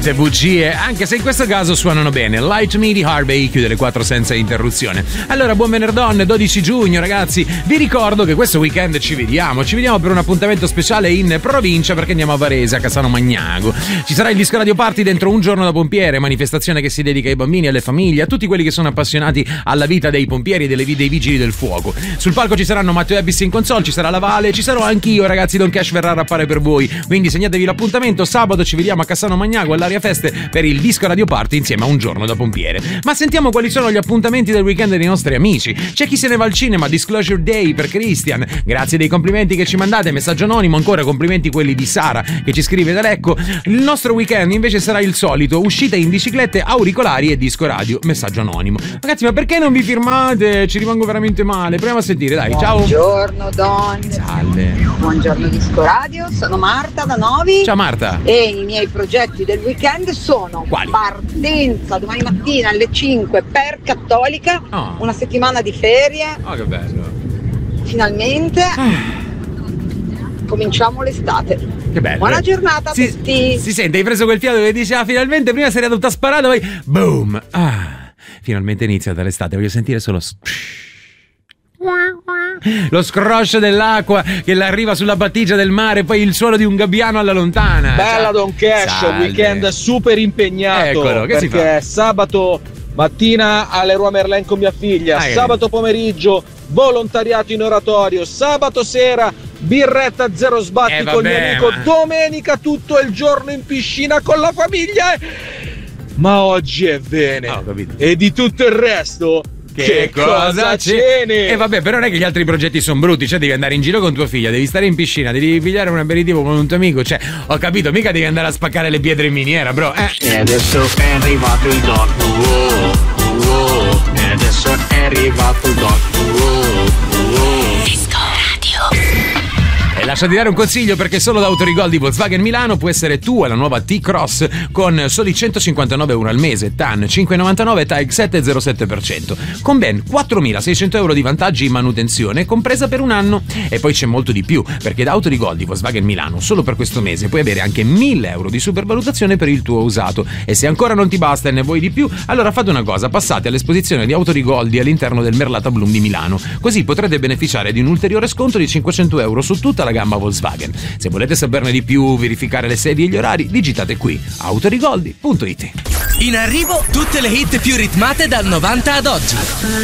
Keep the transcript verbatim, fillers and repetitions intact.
Niente bugie, anche se in questo caso suonano bene. Light Me di Harvey chiude le quattro senza interruzione. Allora, buon venerdì, dodici giugno, ragazzi. Vi ricordo che questo weekend ci vediamo. Ci vediamo per un appuntamento speciale in provincia, perché andiamo a Varese, a Cassano Magnago. Ci sarà il Disco Radio Party dentro Un Giorno da Pompiere, manifestazione che si dedica ai bambini, alle famiglie, a tutti quelli che sono appassionati alla vita dei pompieri e delle, dei vigili del fuoco. Sul palco ci saranno Matteo Ebbis in console, ci sarà la Vale, ci sarò anch'io, ragazzi. Don Cash verrà a rappare per voi. Quindi segnatevi l'appuntamento. Sabato ci vediamo a Cassano Magnago all'Aria Feste per il Disco Radio Party insieme a Un Giorno da Pompiere. Ma sentiamo quali sono gli appuntamenti del weekend dei nostri amici. C'è chi se ne va al cinema, Disclosure Day per Christian. Grazie dei complimenti che ci mandate, messaggio anonimo, ancora complimenti quelli di Sara che ci scrive da Lecco. Il nostro weekend invece sarà il solito, uscite in biciclette, auricolari e disco radio, messaggio anonimo. Ragazzi, ma perché non vi firmate? Ci rimango veramente male. Proviamo a sentire, dai, ciao. Buongiorno Don. Salve. Buongiorno Disco Radio, sono Marta da Novi. Ciao Marta. E i miei progetti del weekend sono Quali? Partenza domani mattina alle cinque per Cattolica, oh. una settimana di ferie. Oh, che bello. Finalmente Ah. cominciamo l'estate. Che bello. Buona giornata a si, tutti. Si sente, hai preso quel fiato che dice ah, finalmente prima sei tutta sparata, poi boom. Ah, finalmente inizia l'estate, voglio sentire solo lo scroscio dell'acqua che arriva sulla battigia del mare, poi il suono di un gabbiano alla lontana. Bella Don Cash, Salve. Weekend super impegnato. Eccolo, che si perché fa? sabato mattina all'Eroy Merlin con mia figlia, Ah, sabato pomeriggio volontariato in oratorio, sabato sera birretta zero sbatti eh, col vabbè, mio amico, ma... domenica tutto il giorno in piscina con la famiglia. Ma oggi è bene. Oh, capito. E di tutto il resto Che, che cosa c'è? cene? E vabbè, però non è che gli altri progetti sono brutti, cioè devi andare in giro con tua figlia, devi stare in piscina, devi pigliare un aperitivo con un tuo amico, cioè ho capito, mica devi andare a spaccare le pietre in miniera, bro. Eh. E adesso è arrivato il doc, wow, wow. E adesso è arrivato il doc, wow, wow. Disco Radio. E lasciati dare un consiglio, perché solo da Autorigol di Volkswagen Milano può essere tua la nuova T-Cross con soli centocinquantanove euro al mese, T A N cinque virgola novantanove, T A E sette virgola zero sette per cento, con ben quattromilaseicento euro di vantaggi in manutenzione compresa per un anno. E poi c'è molto di più, perché da Autorigol di Volkswagen Milano solo per questo mese puoi avere anche mille euro di supervalutazione per il tuo usato. E se ancora non ti basta e ne vuoi di più, allora fate una cosa, passate all'esposizione di Autorigoldi all'interno del Merlata Bloom di Milano, così potrete beneficiare di un ulteriore sconto di cinquecento euro su tutta la gamma Volkswagen. Se volete saperne di più, verificare le sedi e gli orari, digitate qui autorigoldi punto it. In arrivo tutte le hit più ritmate dal novanta ad oggi.